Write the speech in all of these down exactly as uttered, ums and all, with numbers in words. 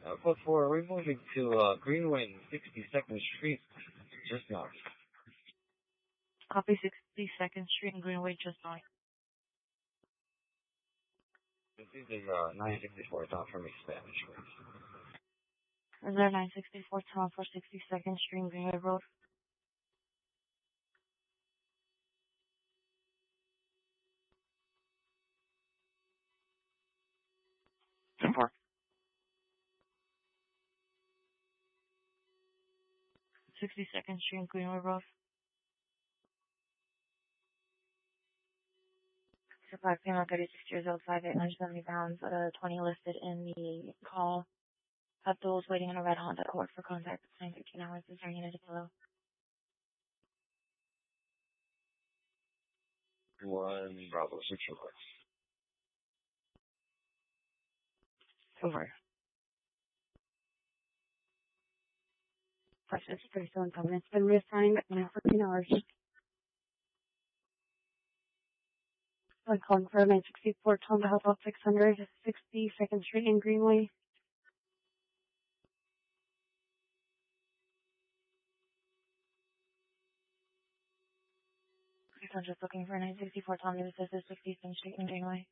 Uh, but for we're moving to uh, Greenway and sixty-second Street just now. Copy sixty-second Street and Greenway just now. This is uh, nine sixty-four. Top for me, Spanish, please. Is there nine sixty-four Tom for sixty-second Street and Greenway Road? ten four. sixty-second Street and Greenway Road. five female, thirty-six years old, five eight, one hundred seventy pounds, uh, twenty listed in the call. Abdul's waiting in a red Honda Accord for contact at nine fifteen hours. Is there any unit below? One Bravo six four. Over. Precious three seven seven. It's been reassigned in fourteen hours. I'm calling for nine sixty-four Tom to help out six hundred, sixty-second Street in Greenway. I'm just looking for nine sixty-four Tom to assist at sixty-second Street in Greenway.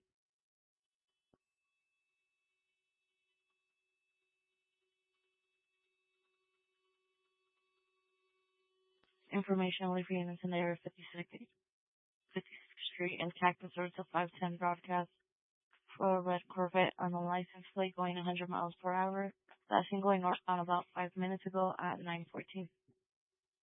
Information will be units in the area fifty-second, fifty-sixth Street and Cactus Road to five ten broadcast for a red Corvette on the license plate going one hundred miles per hour. Flashing going northbound about five minutes ago at nine fourteen.